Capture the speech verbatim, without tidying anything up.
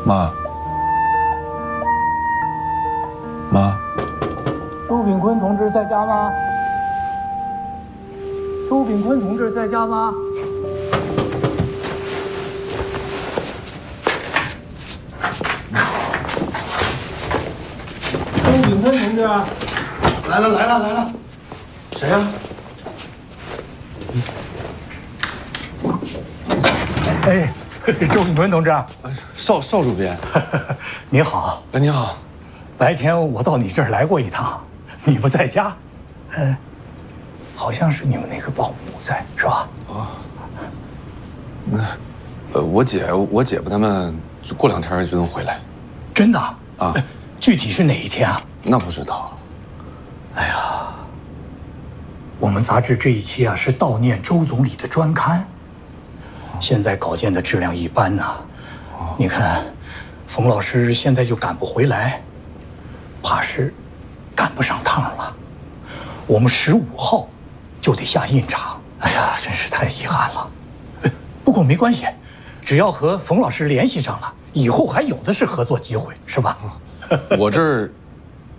妈，妈， 朱炳坤同志在家吗？朱炳坤同志在家吗？朱炳坤同志， 来了来了来了，谁呀？ 哎，周炳坤同志， 邵邵主编， 你好。 哎，你好。 白天我到你这儿来过一趟，你不在家，嗯，好像是你们那个保姆在，是吧？ 啊，那，呃，我姐我姐夫他们就过两天就能回来。 真的啊？ 具体是哪一天啊？ 那不知道。 哎呀，我们杂志这一期啊是悼念周总理的专刊，现在稿件的质量一般呐、啊。你看，冯老师现在就赶不回来，怕是赶不上趟了。我们十五号就得下印厂，哎呀，真是太遗憾了。不过没关系，只要和冯老师联系上了，以后还有的是合作机会，是吧？ 我这儿